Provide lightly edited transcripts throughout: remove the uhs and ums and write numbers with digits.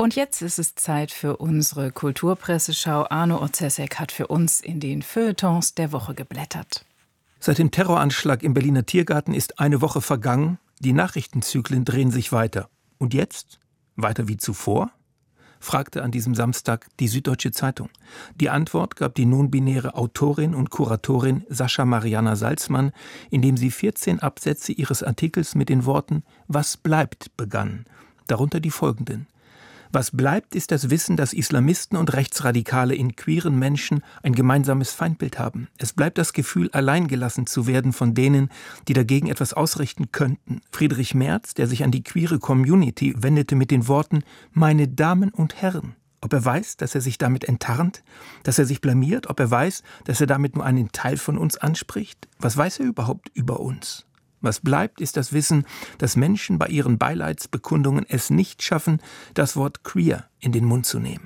Und jetzt ist es Zeit für unsere Kulturpresseschau. Arno Orzesek hat für uns in den Feuilletons der Woche geblättert. Seit dem Terroranschlag im Berliner Tiergarten ist eine Woche vergangen. Die Nachrichtenzyklen drehen sich weiter. Und jetzt? Weiter wie zuvor? Fragte an diesem Samstag die Süddeutsche Zeitung. Die Antwort gab die nonbinäre Autorin und Kuratorin Sascha Mariana Salzmann, indem sie 14 Absätze ihres Artikels mit den Worten »Was bleibt« begann. Darunter die folgenden. Was bleibt, ist das Wissen, dass Islamisten und Rechtsradikale in queeren Menschen ein gemeinsames Feindbild haben. Es bleibt das Gefühl, alleingelassen zu werden von denen, die dagegen etwas ausrichten könnten. Friedrich Merz, der sich an die queere Community wendete mit den Worten »Meine Damen und Herren«. Ob er weiß, dass er sich damit enttarnt, dass er sich blamiert, ob er weiß, dass er damit nur einen Teil von uns anspricht? Was weiß er überhaupt über uns? Was bleibt, ist das Wissen, dass Menschen bei ihren Beileidsbekundungen es nicht schaffen, das Wort queer in den Mund zu nehmen.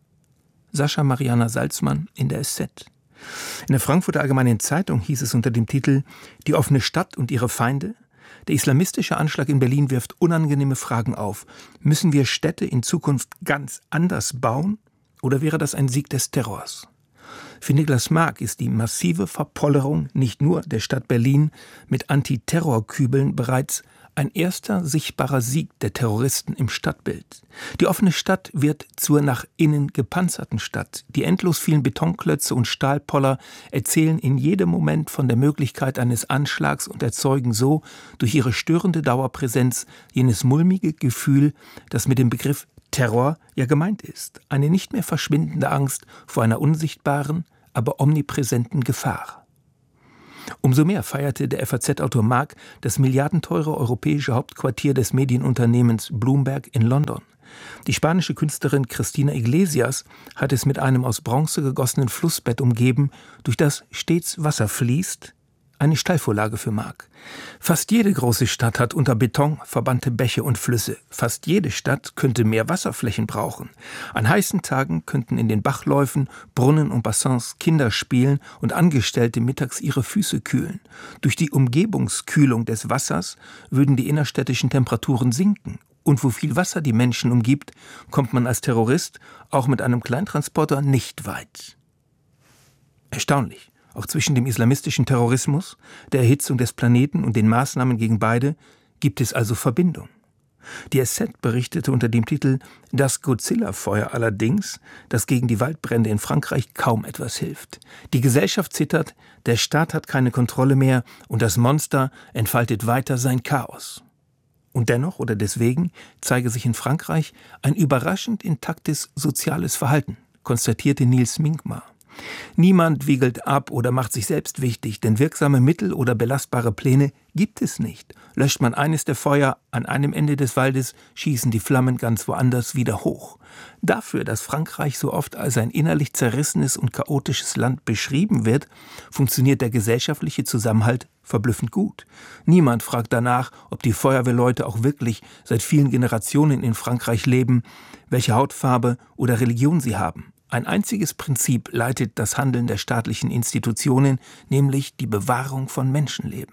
Sascha Mariana Salzmann in der SZ. In der Frankfurter Allgemeinen Zeitung hieß es unter dem Titel »Die offene Stadt und ihre Feinde«: Der islamistische Anschlag in Berlin wirft unangenehme Fragen auf. Müssen wir Städte in Zukunft ganz anders bauen? Oder wäre das ein Sieg des Terrors? Für Niklas Mark ist die massive Verpollerung nicht nur der Stadt Berlin mit Antiterrorkübeln bereits ein erster sichtbarer Sieg der Terroristen im Stadtbild. Die offene Stadt wird zur nach innen gepanzerten Stadt. Die endlos vielen Betonklötze und Stahlpoller erzählen in jedem Moment von der Möglichkeit eines Anschlags und erzeugen so durch ihre störende Dauerpräsenz jenes mulmige Gefühl, das mit dem Begriff Terror ja gemeint ist. Eine nicht mehr verschwindende Angst vor einer unsichtbaren, aber omnipräsenten Gefahr. Umso mehr feierte der FAZ-Autor Mark das milliardenteure europäische Hauptquartier des Medienunternehmens Bloomberg in London. Die spanische Künstlerin Cristina Iglesias hat es mit einem aus Bronze gegossenen Flussbett umgeben, durch das stets Wasser fließt. Eine Steilvorlage für Mark. Fast jede große Stadt hat unter Beton verbannte Bäche und Flüsse. Fast jede Stadt könnte mehr Wasserflächen brauchen. An heißen Tagen könnten in den Bachläufen, Brunnen und Bassins Kinder spielen und Angestellte mittags ihre Füße kühlen. Durch die Umgebungskühlung des Wassers würden die innerstädtischen Temperaturen sinken. Und wo viel Wasser die Menschen umgibt, kommt man als Terrorist auch mit einem Kleintransporter nicht weit. Erstaunlich. Auch zwischen dem islamistischen Terrorismus, der Erhitzung des Planeten und den Maßnahmen gegen beide gibt es also Verbindung. Die SZ berichtete unter dem Titel »Das Godzilla-Feuer allerdings, das gegen die Waldbrände in Frankreich kaum etwas hilft. Die Gesellschaft zittert, der Staat hat keine Kontrolle mehr und das Monster entfaltet weiter sein Chaos.« Und dennoch oder deswegen zeige sich in Frankreich ein überraschend intaktes soziales Verhalten, konstatierte Nils Minkmar. Niemand wiegelt ab oder macht sich selbst wichtig, denn wirksame Mittel oder belastbare Pläne gibt es nicht. Löscht man eines der Feuer an einem Ende des Waldes, schießen die Flammen ganz woanders wieder hoch. Dafür, dass Frankreich so oft als ein innerlich zerrissenes und chaotisches Land beschrieben wird, funktioniert der gesellschaftliche Zusammenhalt verblüffend gut. Niemand fragt danach, ob die Feuerwehrleute auch wirklich seit vielen Generationen in Frankreich leben, welche Hautfarbe oder Religion sie haben. Ein einziges Prinzip leitet das Handeln der staatlichen Institutionen, nämlich die Bewahrung von Menschenleben.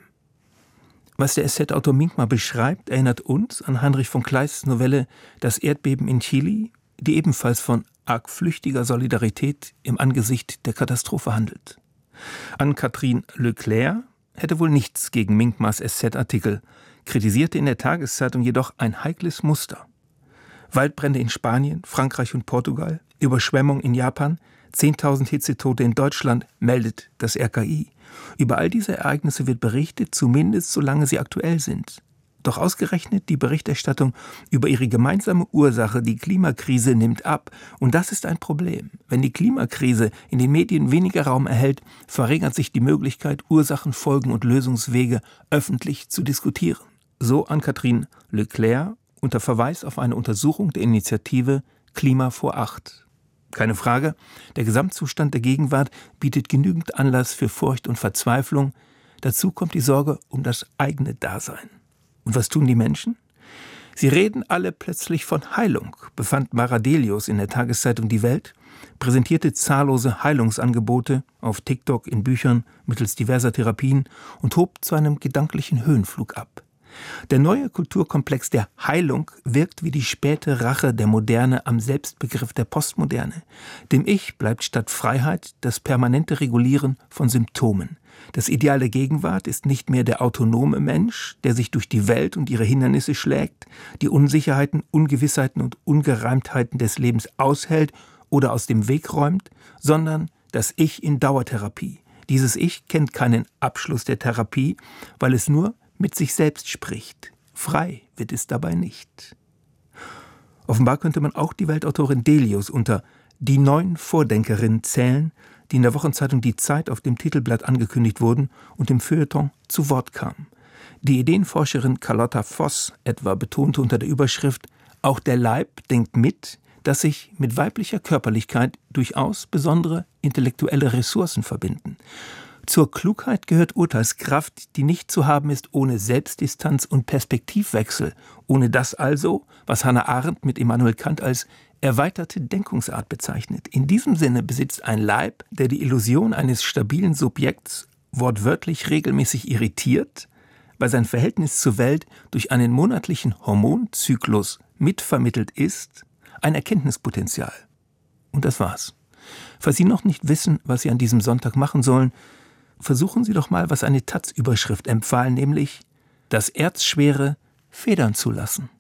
Was der SZ-Autor Minkmar beschreibt, erinnert uns an Heinrich von Kleists Novelle »Das Erdbeben in Chile«, die ebenfalls von arg flüchtiger Solidarität im Angesicht der Katastrophe handelt. Anne-Catherine Leclerc hätte wohl nichts gegen Minkmars SZ-Artikel, kritisierte in der Tageszeitung jedoch ein heikles Muster. Waldbrände in Spanien, Frankreich und Portugal, Überschwemmung in Japan, 10.000 Hitzetote in Deutschland, meldet das RKI. Über all diese Ereignisse wird berichtet, zumindest solange sie aktuell sind. Doch ausgerechnet die Berichterstattung über ihre gemeinsame Ursache, die Klimakrise, nimmt ab. Und das ist ein Problem. Wenn die Klimakrise in den Medien weniger Raum erhält, verringert sich die Möglichkeit, Ursachen, Folgen und Lösungswege öffentlich zu diskutieren. So Anne-Catherine Leclerc unter Verweis auf eine Untersuchung der Initiative Klima vor 8. Keine Frage, der Gesamtzustand der Gegenwart bietet genügend Anlass für Furcht und Verzweiflung. Dazu kommt die Sorge um das eigene Dasein. Und was tun die Menschen? Sie reden alle plötzlich von Heilung, befand Maradelius in der Tageszeitung Die Welt, präsentierte zahllose Heilungsangebote auf TikTok, in Büchern, mittels diverser Therapien und hob zu einem gedanklichen Höhenflug ab. Der neue Kulturkomplex der Heilung wirkt wie die späte Rache der Moderne am Selbstbegriff der Postmoderne. Dem Ich bleibt statt Freiheit das permanente Regulieren von Symptomen. Das Ideal der Gegenwart ist nicht mehr der autonome Mensch, der sich durch die Welt und ihre Hindernisse schlägt, die Unsicherheiten, Ungewissheiten und Ungereimtheiten des Lebens aushält oder aus dem Weg räumt, sondern das Ich in Dauertherapie. Dieses Ich kennt keinen Abschluss der Therapie, weil es nur mit sich selbst spricht. Frei wird es dabei nicht. Offenbar könnte man auch die Weltautorin Delius unter die 9 Vordenkerinnen zählen, die in der Wochenzeitung Die Zeit auf dem Titelblatt angekündigt wurden und im Feuilleton zu Wort kamen. Die Ideenforscherin Carlotta Voss etwa betonte unter der Überschrift »Auch der Leib denkt mit«, dass sich mit weiblicher Körperlichkeit durchaus besondere intellektuelle Ressourcen verbinden. Zur Klugheit gehört Urteilskraft, die nicht zu haben ist ohne Selbstdistanz und Perspektivwechsel, ohne das also, was Hannah Arendt mit Immanuel Kant als erweiterte Denkungsart bezeichnet. In diesem Sinne besitzt ein Leib, der die Illusion eines stabilen Subjekts wortwörtlich regelmäßig irritiert, weil sein Verhältnis zur Welt durch einen monatlichen Hormonzyklus mitvermittelt ist, ein Erkenntnispotenzial. Und das war's. Falls Sie noch nicht wissen, was Sie an diesem Sonntag machen sollen, versuchen Sie doch mal, was eine Taz-Überschrift empfahl, nämlich das Erzschwere federn zu lassen.